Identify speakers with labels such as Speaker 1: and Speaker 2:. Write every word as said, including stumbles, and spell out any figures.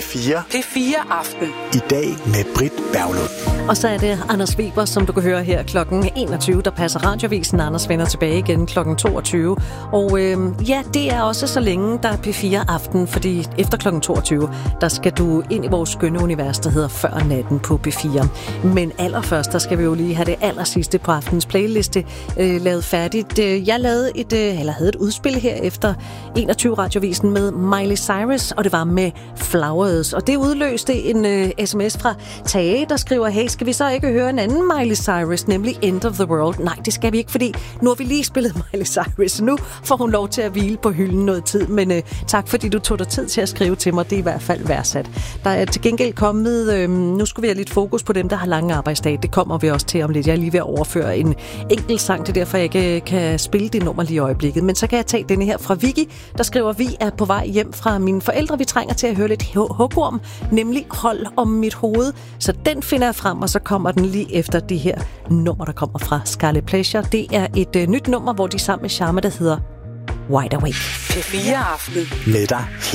Speaker 1: fire.
Speaker 2: P fire Aften.
Speaker 1: I dag med Britt Berglund.
Speaker 3: Og så er det Anders Weber, som du kan høre her klokken enogtyve, der passer Radiovisen. Anders vender tilbage igen klokken toogtyve. Og øh, ja, det er også så længe, der er P fire Aften, fordi efter klokken toogtyve, der skal du ind i vores skønne univers, der hedder Før natten på P fire. Men allerførst, der skal vi jo lige have det allersidste på aftens playliste øh, lavet færdigt. Jeg lavede et, øh, eller havde et udspil her efter enogtyve Radiovisen med Miley Cyrus, og det var med Flowers. Og det udløste en øh, sms fra Tage, der skriver, hey, skal vi så ikke høre en anden Miley Cyrus, nemlig End of the World? Nej, det skal vi ikke, fordi nu har vi lige spillet Miley Cyrus, så nu får hun lov til at hvile på hylden noget tid. Men øh, tak, fordi du tog dig tid til at skrive til mig. Det er i hvert fald værdsat. Der er til gengæld kommet, øh, nu skulle vi have lidt fokus på dem, der har lange arbejdsdage. Det kommer vi også til om lidt. Jeg er lige ved at overføre en enkelt sang, det er derfor, jeg ikke kan spille det nummer lige i øjeblikket. Men så kan jeg tage denne her fra Vicky, der skriver, vi er på vej hjem fra mine forældre. Vi trænger til at høre lidt hugorm, nemlig Hold om mit hoved. Så den finder jeg frem, og så kommer den lige efter det her nummer, der kommer fra Scarlet Pleasure. Det er et uh, nyt nummer, hvor de sammen med Sharma, der hedder Wide Awake.
Speaker 2: P fire Aften.
Speaker 1: Med dig